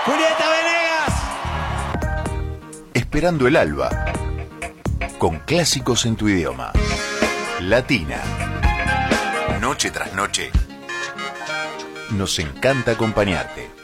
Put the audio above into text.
Julieta Venegas. Esperando el alba. Con clásicos en tu idioma. Latina. Noche tras noche. Nos encanta acompañarte.